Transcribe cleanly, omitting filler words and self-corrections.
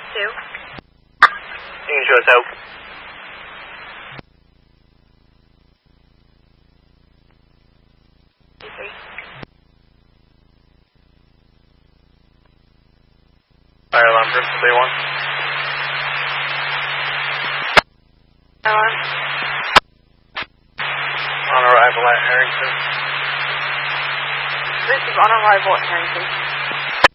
2. Insurance out. Fire alarm, Bristol B1. Alarm. On arrival at Harrington. This is on arrival at Harrington.